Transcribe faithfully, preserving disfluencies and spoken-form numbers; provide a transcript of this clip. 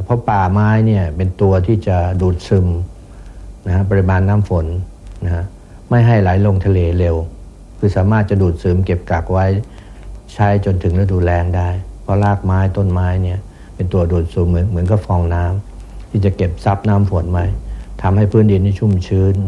เพราะป่าไม้เนี่ยเป็นตัวที่จะดูดซึมนะปริมาณน้ำฝนนะไม่ให้ไหลลงทะเลเร็วคือสามารถจะดูดซึมเก็บกักไว้ใช้จนถึงฤดูแล้งได้เพราะรากไม้ต้นไม้เนี่ยเป็นตัวดูดซึมเหมือนเหมือนกับฟองน้ำที่จะเก็บซับน้ำฝนไว้ทำให้พื้นดินที่ชุ่มชื้น